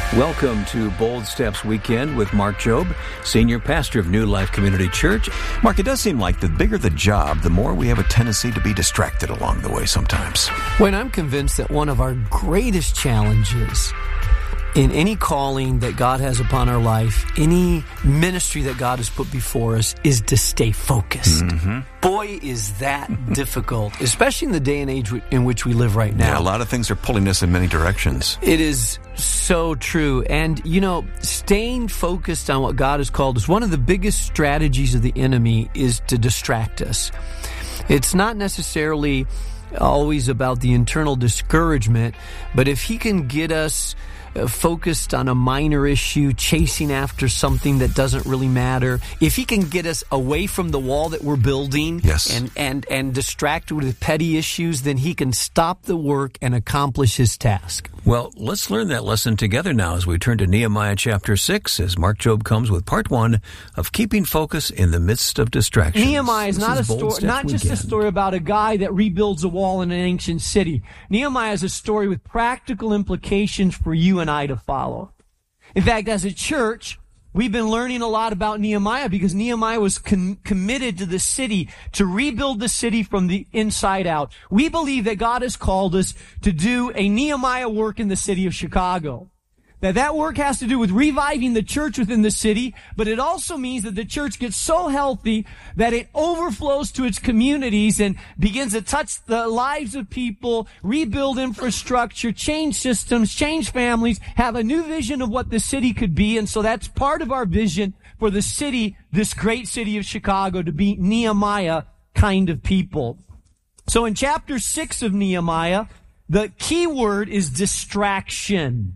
Welcome to Bold Steps Weekend with Mark Jobe, Senior Pastor of New Life Community Church. Mark, it does seem like the bigger the job, the more we have a tendency to be distracted along the way sometimes. When I'm convinced that one of our greatest challenges in any calling that God has upon our life, any ministry that God has put before us, is to stay focused. Mm-hmm. Boy, is that difficult, especially in the day and age in which we live right now. Yeah, a lot of things are pulling us in many directions. It is so true. And, staying focused on what God has called us, one of the biggest strategies of the enemy is to distract us. It's not necessarily always about the internal discouragement, but if he can get us focused on a minor issue, chasing after something that doesn't really matter, if he can get us away from the wall that we're building, yes, and distracted with petty issues, then he can stop the work and accomplish his task. Well, let's learn that lesson together now as we turn to Nehemiah chapter 6, as Mark Jobe comes with part 1 of keeping focus in the midst of distractions. Nehemiah is not just a story about a guy that rebuilds a wall in an ancient city. Nehemiah is a story with practical implications for you and I to follow. In fact, as a church, we've been learning a lot about Nehemiah because Nehemiah was committed to the city, to rebuild the city from the inside out. We believe that God has called us to do a Nehemiah work in the city of Chicago. That work has to do with reviving the church within the city, but it also means that the church gets so healthy that it overflows to its communities and begins to touch the lives of people, rebuild infrastructure, change systems, change families, have a new vision of what the city could be. And so that's part of our vision for the city, this great city of Chicago, to be Nehemiah kind of people. So in chapter 6 of Nehemiah, the key word is distraction.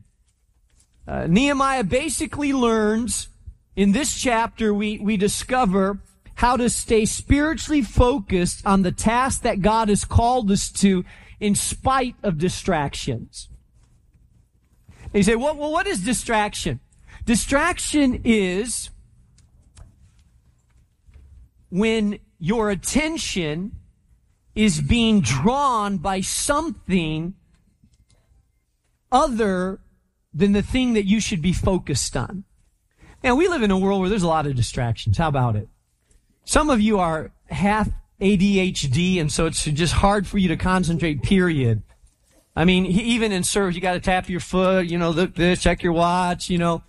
Nehemiah basically learns, in this chapter, we discover how to stay spiritually focused on the task that God has called us to in spite of distractions. And you say, well, what is distraction? Distraction is when your attention is being drawn by something other than the thing that you should be focused on. Now, we live in a world where there's a lot of distractions. How about it? Some of you are half ADHD, and so it's just hard for you to concentrate, period. I mean, even in service, you got to tap your foot, look this, check your watch,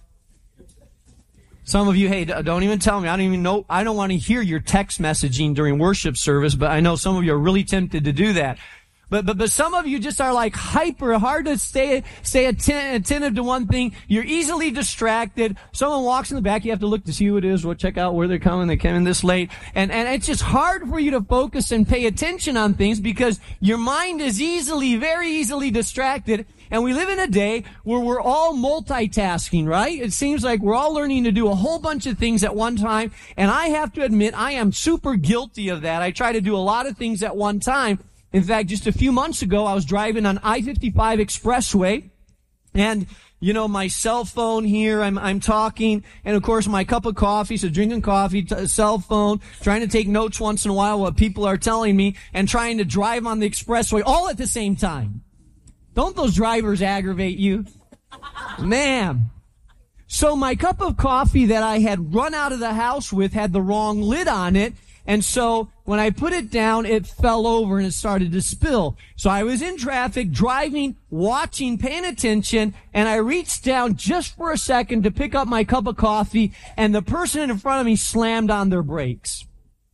Some of you, hey, don't even tell me. I don't even know. I don't want to hear your text messaging during worship service, but I know some of you are really tempted to do that. But some of you just are like hyper, hard to stay attentive to one thing. You're easily distracted. Someone walks in the back, you have to look to see who it is. We'll check out where they're coming. They came in this late. And it's just hard for you to focus and pay attention on things because your mind is very easily distracted. And we live in a day where we're all multitasking, right? It seems like we're all learning to do a whole bunch of things at one time. And I have to admit, I am super guilty of that. I try to do a lot of things at one time. In fact, just a few months ago, I was driving on I-55 Expressway, and, my cell phone here, I'm talking, and of course my cup of coffee, so drinking coffee, cell phone, trying to take notes once in a while what people are telling me, and trying to drive on the expressway all at the same time. Don't those drivers aggravate you? Man. So my cup of coffee that I had run out of the house with had the wrong lid on it, and so when I put it down, it fell over and it started to spill. So I was in traffic, driving, watching, paying attention, and I reached down just for a second to pick up my cup of coffee, and the person in front of me slammed on their brakes.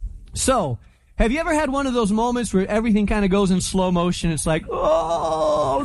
So, have you ever had one of those moments where everything kind of goes in slow motion? It's like, oh,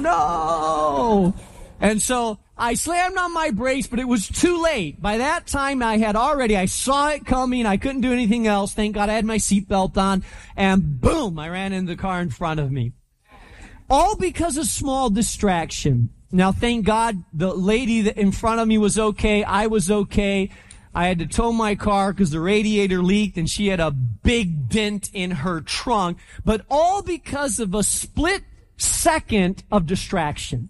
no! And so I slammed on my brakes, but it was too late. By that time, I saw it coming. I couldn't do anything else. Thank God I had my seatbelt on. And boom, I ran into the car in front of me. All because of small distraction. Now, thank God the lady that in front of me was okay. I was okay. I had to tow my car because the radiator leaked and she had a big dent in her trunk. But all because of a split second of distraction.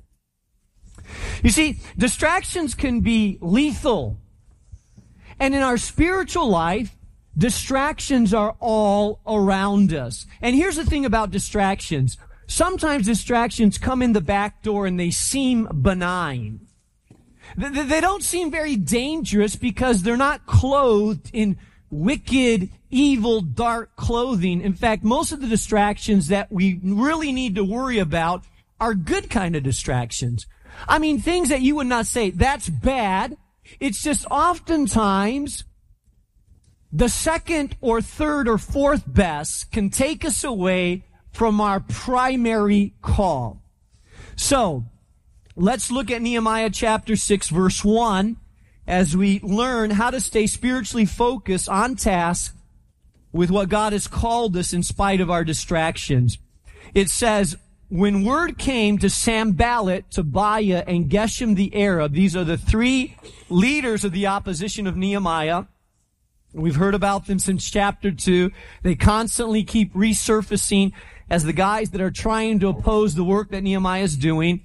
You see, distractions can be lethal. And in our spiritual life, distractions are all around us. And here's the thing about distractions. Sometimes distractions come in the back door and they seem benign. They don't seem very dangerous because they're not clothed in wicked, evil, dark clothing. In fact, most of the distractions that we really need to worry about are good kind of distractions. I mean, things that you would not say, that's bad. It's just oftentimes the second or third or fourth best can take us away from our primary call. So, let's look at Nehemiah chapter 6, verse 1, as we learn how to stay spiritually focused on task with what God has called us in spite of our distractions. It says, when word came to Sanballat, Tobiah, and Geshem the Arab, these are the three leaders of the opposition of Nehemiah. We've heard about them since chapter 2. They constantly keep resurfacing as the guys that are trying to oppose the work that Nehemiah is doing.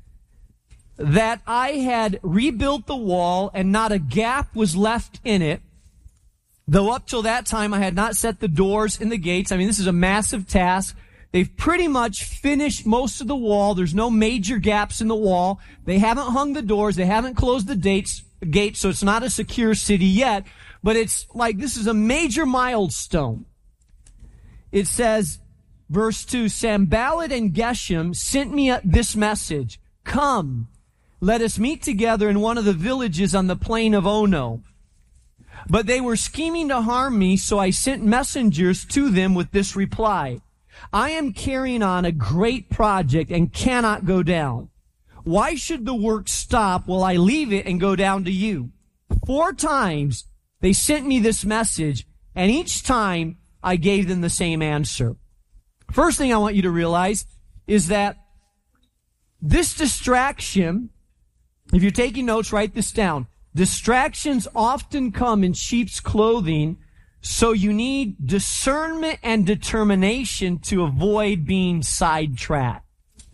That I had rebuilt the wall and not a gap was left in it, though up till that time I had not set the doors and the gates. I mean, this is a massive task. They've pretty much finished most of the wall. There's no major gaps in the wall. They haven't hung the doors. They haven't closed the gates, so it's not a secure city yet. But it's like this is a major milestone. It says, verse 2, Sanballat and Geshem sent me this message. Come, let us meet together in one of the villages on the plain of Ono. But they were scheming to harm me, so I sent messengers to them with this reply. I am carrying on a great project and cannot go down. Why should the work stop while I leave it and go down to you? 4 times they sent me this message, and each time I gave them the same answer. First thing I want you to realize is that this distraction, if you're taking notes, write this down. Distractions often come in sheep's clothing, so you need discernment and determination to avoid being sidetracked.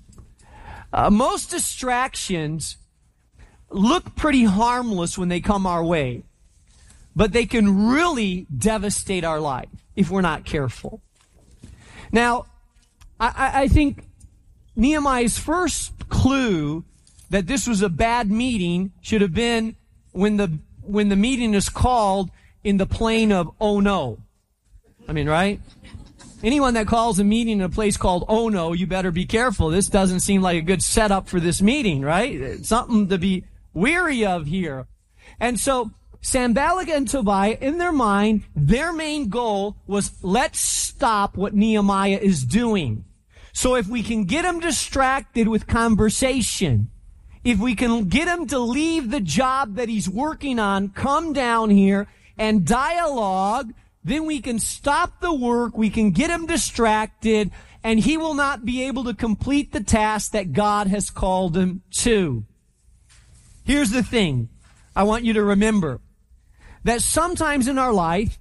Most distractions look pretty harmless when they come our way, but they can really devastate our life if we're not careful. Now, I think Nehemiah's first clue that this was a bad meeting should have been when the meeting is called in the plain of Ono. I mean, right? Anyone that calls a meeting in a place called Ono, you better be careful. This doesn't seem like a good setup for this meeting, right? It's something to be weary of here. And so, Sanballat and Tobiah, in their mind, their main goal was, let's stop what Nehemiah is doing. So if we can get him distracted with conversation, if we can get him to leave the job that he's working on, come down here and dialogue, then we can stop the work, we can get him distracted, and he will not be able to complete the task that God has called him to. Here's the thing I want you to remember, that sometimes in our life,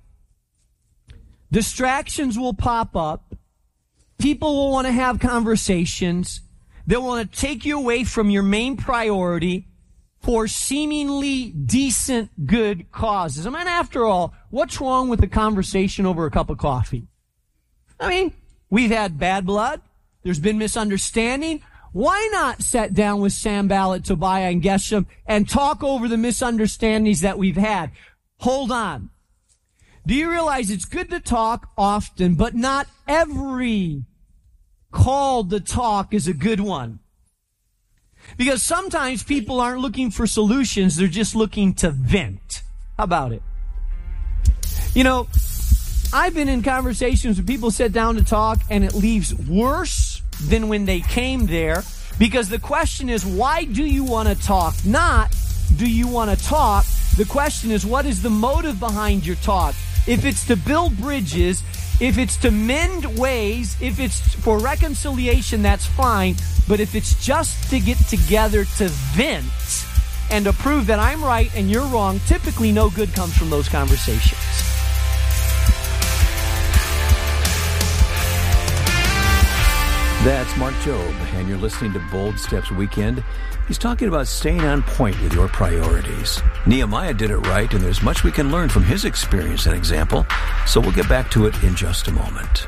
distractions will pop up, people will want to have conversations, they'll want to take you away from your main priority for seemingly decent, good causes. I mean, after all, what's wrong with a conversation over a cup of coffee? I mean, we've had bad blood. There's been misunderstanding. Why not sit down with Sanballat, Tobiah, and Geshem and talk over the misunderstandings that we've had? Hold on. Do you realize it's good to talk often, but not every call to talk is a good one? Because sometimes people aren't looking for solutions, they're just looking to vent. How about it? You know, I've been in conversations where people sit down to talk and it leaves worse than when they came there, because the question is, why do you want to talk? Not, do you want to talk? The question is, what is the motive behind your talk? If it's to build bridges, if it's to mend ways, if it's for reconciliation, that's fine. But if it's just to get together to vent and to prove that I'm right and you're wrong, typically no good comes from those conversations. That's Mark Jobe, and you're listening to Bold Steps Weekend. He's talking about staying on point with your priorities. Nehemiah did it right, and there's much we can learn from his experience and example, so we'll get back to it in just a moment.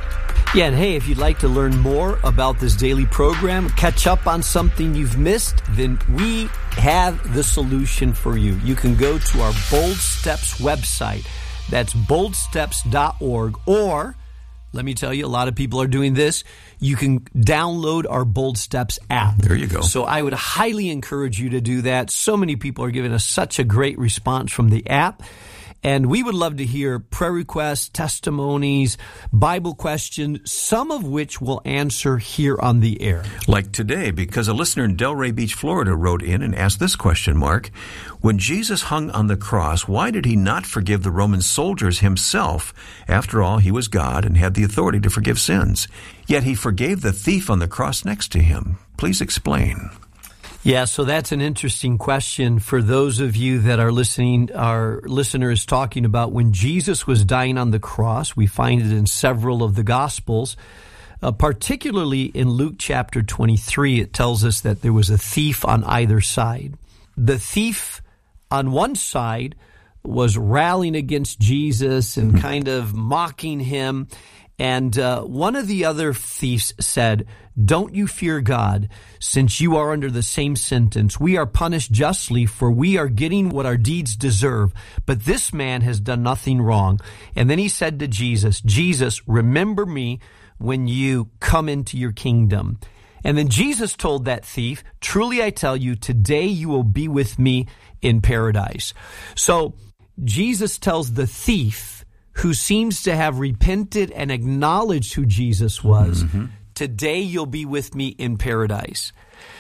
Yeah, and hey, if you'd like to learn more about this daily program, catch up on something you've missed, then we have the solution for you. You can go to our Bold Steps website. That's boldsteps.org. Or, let me tell you, a lot of people are doing this. You can download our Bold Steps app. There you go. So I would highly encourage you to do that. So many people are giving us such a great response from the app. And we would love to hear prayer requests, testimonies, Bible questions, some of which we'll answer here on the air. Like today, because a listener in Delray Beach, Florida wrote in and asked this question, Mark. When Jesus hung on the cross, why did he not forgive the Roman soldiers himself? After all, he was God and had the authority to forgive sins. Yet he forgave the thief on the cross next to him. Please explain. Yeah, so that's an interesting question for those of you that are listening. Our listener is talking about when Jesus was dying on the cross. We find it in several of the Gospels, particularly in Luke chapter 23. It tells us that there was a thief on either side. The thief on one side was rallying against Jesus and kind of mocking him. And one of the other thieves said, "Don't you fear God, since you are under the same sentence. We are punished justly, for we are getting what our deeds deserve. But this man has done nothing wrong." And then he said to Jesus, "Jesus, remember me when you come into your kingdom." And then Jesus told that thief, "Truly I tell you, today you will be with me in paradise." So Jesus tells the thief, who seems to have repented and acknowledged who Jesus was, "Today you'll be with me in paradise."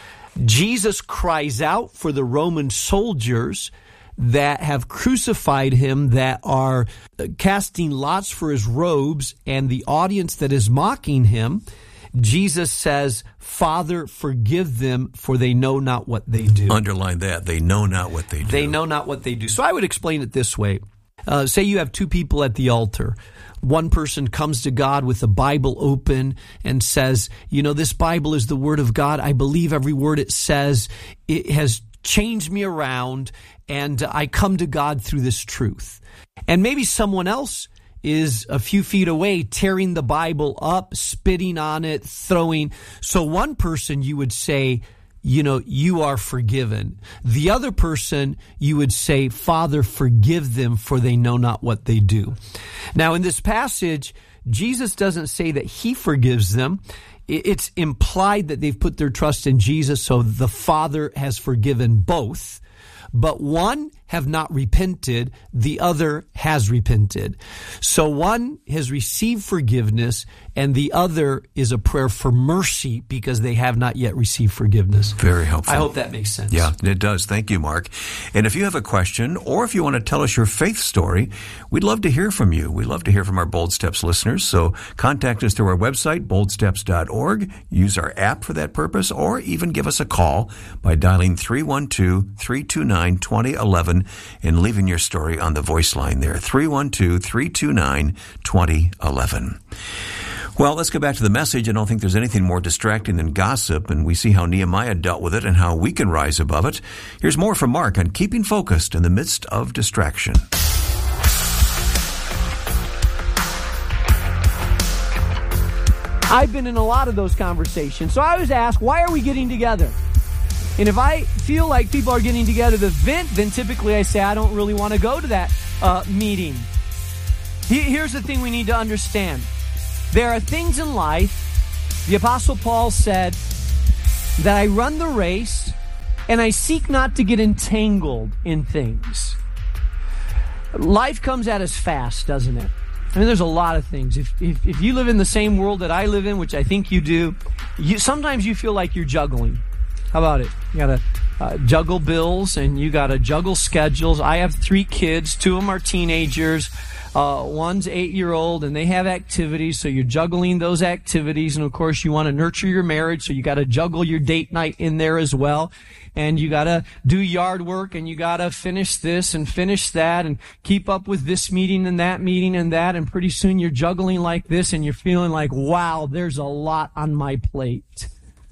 Jesus cries out for the Roman soldiers that have crucified him, that are casting lots for his robes, and the audience that is mocking him. Jesus says, "Father, forgive them, for they know not what they do." Underline that. They know not what they do. They know not what they do. So I would explain it this way. Say you have two people at the altar. One person comes to God with the Bible open and says, "You know, this Bible is the Word of God. I believe every word it says. It has changed me around, and I come to God through this truth." And maybe someone else is a few feet away, tearing the Bible up, spitting on it, throwing. So one person, you would say, "You know, you are forgiven." The other person, you would say, "Father, forgive them, for they know not what they do." Now, in this passage, Jesus doesn't say that he forgives them. It's implied that they've put their trust in Jesus, so the Father has forgiven both. But one have not repented, the other has repented. So one has received forgiveness, and the other is a prayer for mercy because they have not yet received forgiveness. Very helpful. I hope that makes sense. Yeah, it does. Thank you, Mark. And if you have a question, or if you want to tell us your faith story, we'd love to hear from you. We love to hear from our Bold Steps listeners. So contact us through our website, boldsteps.org. Use our app for that purpose, or even give us a call by dialing 312-329-2011 and leaving your story on the voice line there, 312-329-2011. Well, let's go back to the message. I don't think there's anything more distracting than gossip, and we see how Nehemiah dealt with it and how we can rise above it. Here's more from Mark on keeping focused in the midst of distraction. I've been in a lot of those conversations, so I always ask, why are we getting together? And if I feel like people are getting together to vent, then typically I say, I don't really want to go to that meeting. Here's the thing we need to understand. There are things in life, the Apostle Paul said, that I run the race and I seek not to get entangled in things. Life comes at us fast, doesn't it? I mean, there's a lot of things. If you live in the same world that I live in, which I think you do, sometimes you feel like you're juggling. How about it? You got to juggle bills and you got to juggle schedules. I have 3 kids. 2 of them are teenagers. One's 8-year-old, and they have activities, so you're juggling those activities. And of course, you want to nurture your marriage, so you got to juggle your date night in there as well. And you got to do yard work, and you got to finish this and finish that, and keep up with this meeting and that meeting and that. And pretty soon you're juggling like this, and you're feeling like, wow, there's a lot on my plate.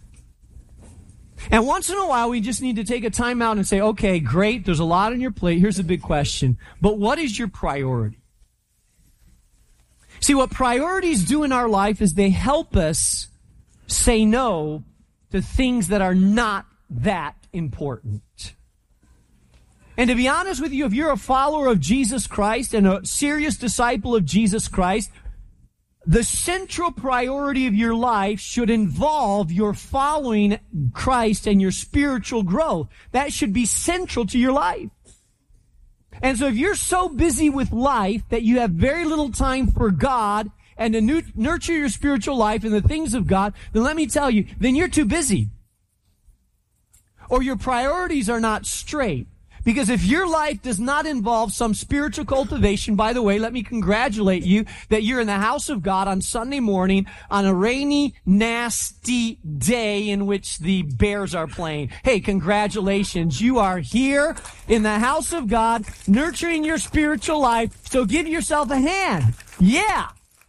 And once in a while, we just need to take a time out and say, okay, great, there's a lot on your plate. Here's a big question. But what is your priority? See, what priorities do in our life is they help us say no to things that are not that important. And to be honest with you, if you're a follower of Jesus Christ and a serious disciple of Jesus Christ, the central priority of your life should involve your following Christ and your spiritual growth. That should be central to your life. And so if you're so busy with life that you have very little time for God and to nurture your spiritual life and the things of God, then let me tell you, then you're too busy. Or your priorities are not straight. Because if your life does not involve some spiritual cultivation, by the way, let me congratulate you that you're in the house of God on Sunday morning on a rainy, nasty day in which the Bears are playing. Hey, congratulations. You are here in the house of God, nurturing your spiritual life, so give yourself a hand. Yeah.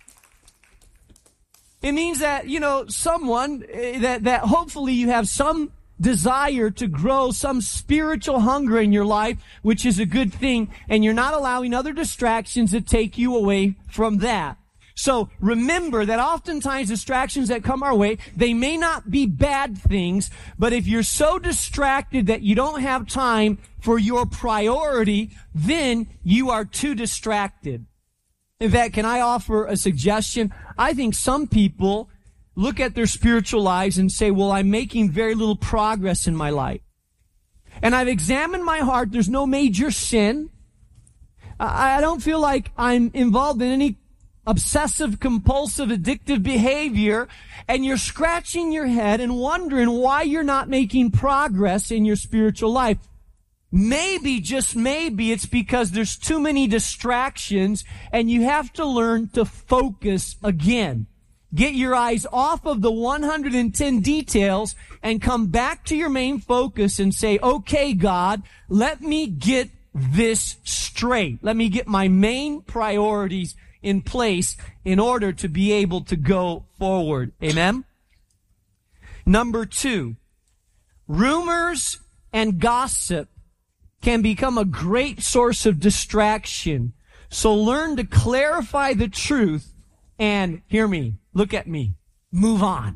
It means that, someone that hopefully you have some desire to grow some spiritual hunger in your life, which is a good thing, and you're not allowing other distractions to take you away from that. So remember that oftentimes distractions that come our way, they may not be bad things, but if you're so distracted that you don't have time for your priority, then you are too distracted. In fact, can I offer a suggestion? I think some people look at their spiritual lives and say, well, I'm making very little progress in my life. And I've examined my heart. There's no major sin. I don't feel like I'm involved in any obsessive, compulsive, addictive behavior. And you're scratching your head and wondering why you're not making progress in your spiritual life. Maybe, just maybe, it's because there's too many distractions and you have to learn to focus again. Get your eyes off of the 110 details and come back to your main focus and say, okay, God, let me get this straight. Let me get my main priorities in place in order to be able to go forward. Amen? Number 2, rumors and gossip can become a great source of distraction. So learn to clarify the truth and, hear me, look at me, move on.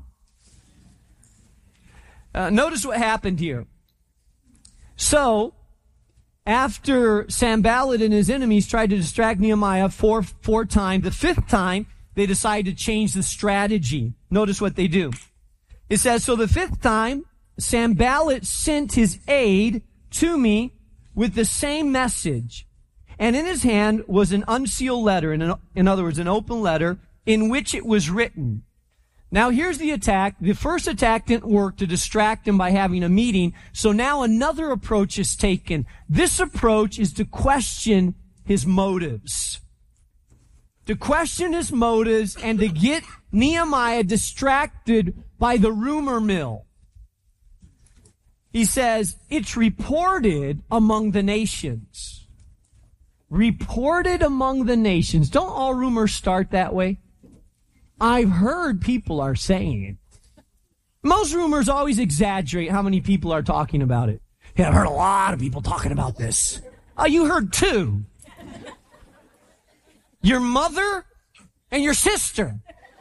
Notice what happened here. So, after Sanballat and his enemies tried to distract Nehemiah four times, the 5th time, they decided to change the strategy. Notice what they do. It says, so the 5th time, Sanballat sent his aide to me with the same message. And in his hand was an unsealed letter, in other words, an open letter, in which it was written. Now here's the attack. The first attack didn't work to distract him by having a meeting. So now another approach is taken. This approach is to question his motives. To question his motives and to get Nehemiah distracted by the rumor mill. He says, it's reported among the nations. Reported among the nations. Don't all rumors start that way? I've heard people are saying. Most rumors always exaggerate how many people are talking about it. Yeah, I've heard a lot of people talking about this. Oh, you heard 2. Your mother and your sister.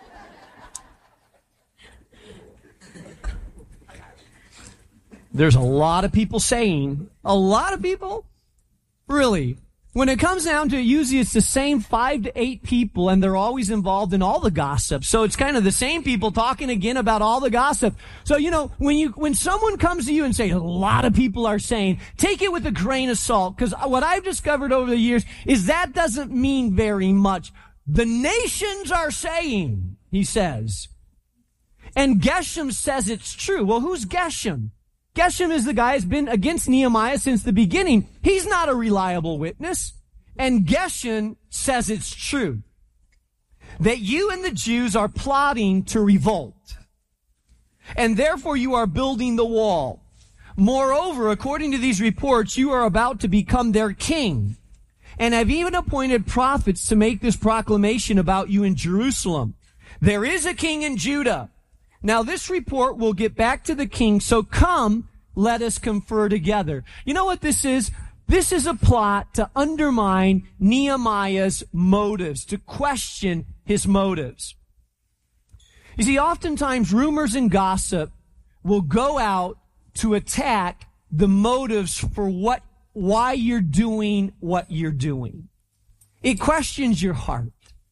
There's a lot of people saying. A lot of people? Really? When it comes down to it, usually it's the same 5 to 8 people, and they're always involved in all the gossip. So it's kind of the same people talking again about all the gossip. So, when someone comes to you and say, a lot of people are saying, take it with a grain of salt, because what I've discovered over the years is that doesn't mean very much. The nations are saying, he says. And Geshem says it's true. Well, who's Geshem? Geshem is the guy who's been against Nehemiah since the beginning. He's not a reliable witness. And Geshem says it's true. That you and the Jews are plotting to revolt. And therefore you are building the wall. Moreover, according to these reports, you are about to become their king. And have even appointed prophets to make this proclamation about you in Jerusalem. There is a king in Judah. Now this report will get back to the king, so come, let us confer together. You know what this is? This is a plot to undermine Nehemiah's motives, to question his motives. You see, oftentimes rumors and gossip will go out to attack the motives for why you're doing what you're doing. It questions your heart.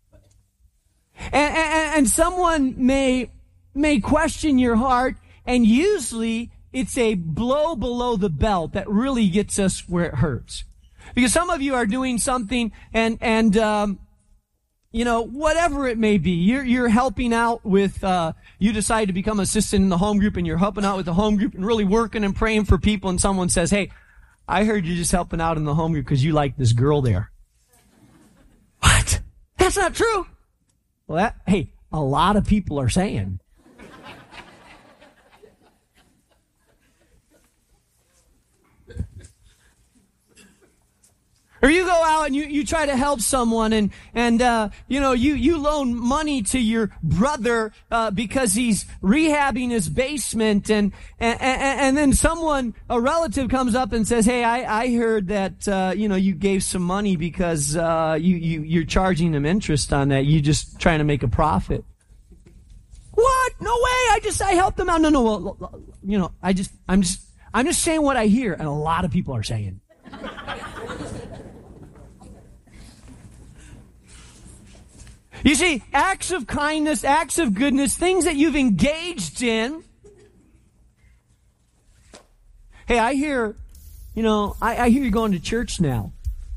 And someone may question your heart, and usually it's a blow below the belt that really gets us where it hurts. Because some of you are doing something and whatever it may be, you're helping out with, you decide to become assistant in the home group, and you're helping out with the home group and really working and praying for people, and someone says, hey, I heard you're just helping out in the home group because you like this girl there. What? That's not true. Well, a lot of people are saying. Or you go out and you try to help someone and you loan money to your brother, because he's rehabbing his basement and then a relative comes up and says, hey, I heard that, you gave some money because, you're charging them interest on that. You just trying to make a profit. What? No way. I helped them out. No. Well, I'm just saying what I hear, and a lot of people are saying. You see, acts of kindness, acts of goodness, things that you've engaged in. Hey, I hear you're going to church now.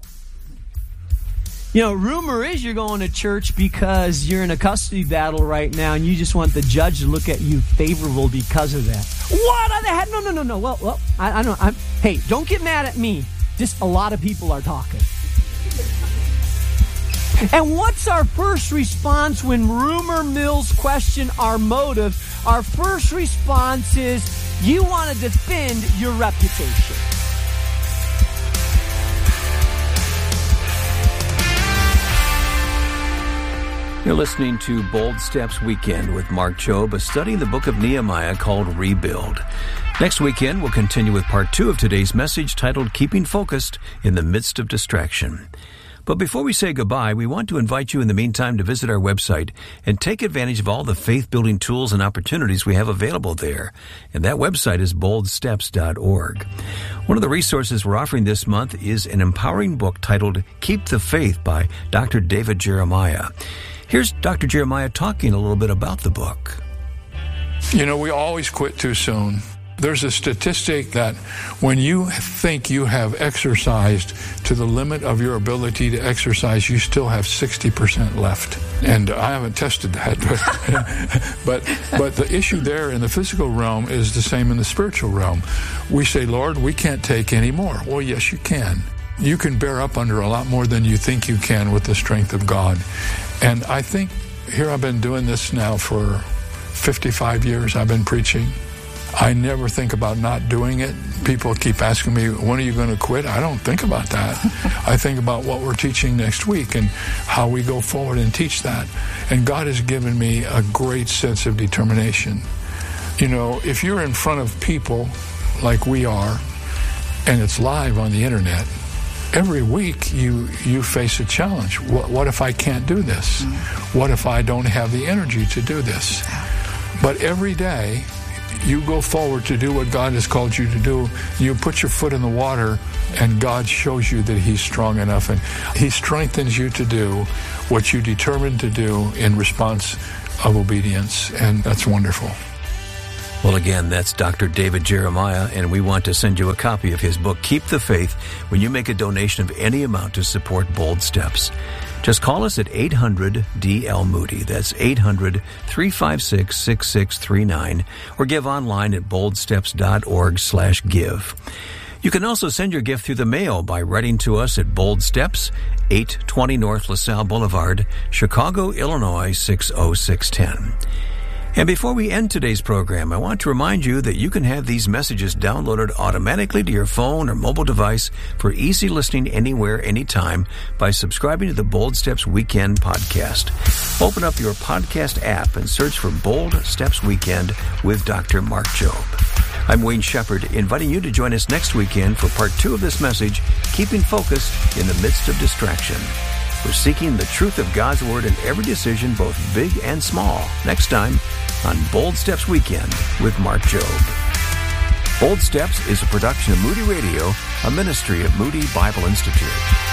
Rumor is you're going to church because you're in a custody battle right now and you just want the judge to look at you favorable because of that. What on the heck? No. Well, I don't know. Hey, don't get mad at me. Just a lot of people are talking. And what's our first response when rumor mills question our motive? Our first response is, you want to defend your reputation. You're listening to Bold Steps Weekend with Mark Jobe, a study in the book of Nehemiah called Rebuild. Next weekend, we'll continue with part 2 of today's message titled Keeping Focused in the Midst of Distraction. But before we say goodbye, we want to invite you in the meantime to visit our website and take advantage of all the faith-building tools and opportunities we have available there. And that website is boldsteps.org. One of the resources we're offering this month is an empowering book titled Keep the Faith by Dr. David Jeremiah. Here's Dr. Jeremiah talking a little bit about the book. We always quit too soon. There's a statistic that when you think you have exercised to the limit of your ability to exercise, you still have 60% left. And I haven't tested that, but the issue there in the physical realm is the same in the spiritual realm. We say, Lord, we can't take any more. Well, yes, you can. You can bear up under a lot more than you think you can with the strength of God. And I think here I've been doing this now for 55 years. I've been preaching. I never think about not doing it. People keep asking me, when are you going to quit? I don't think about that. I think about what we're teaching next week and how we go forward and teach that. And God has given me a great sense of determination. If you're in front of people like we are, and it's live on the internet, every week you face a challenge. What if I can't do this? What if I don't have the energy to do this? But every day, you go forward to do what God has called you to do. You put your foot in the water, and God shows you that He's strong enough, and He strengthens you to do what you determined to do in response of obedience, and that's wonderful. Well, again, that's Dr. David Jeremiah, and we want to send you a copy of his book, Keep the Faith, when you make a donation of any amount to support Bold Steps. Just call us at 800-DL-MOODY. That's 800-356-6639, or give online at boldsteps.org/give. You can also send your gift through the mail by writing to us at Bold Steps, 820 North LaSalle Boulevard, Chicago, Illinois, 60610. And before we end today's program, I want to remind you that you can have these messages downloaded automatically to your phone or mobile device for easy listening anywhere, anytime by subscribing to the Bold Steps Weekend podcast. Open up your podcast app and search for Bold Steps Weekend with Dr. Mark Jobe. I'm Wayne Shepherd, inviting you to join us next weekend for part 2 of this message, Keeping Focused in the Midst of Distraction. for seeking the truth of God's Word in every decision, both big and small. Next time on Bold Steps Weekend with Mark Jobe. Bold Steps is a production of Moody Radio, a ministry of Moody Bible Institute.